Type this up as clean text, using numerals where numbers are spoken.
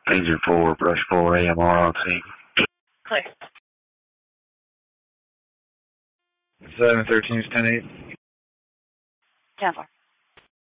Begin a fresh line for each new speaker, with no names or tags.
Pager 4, Brush 4, AMR on scene.
Clear.
713 is 10-8.
10-4.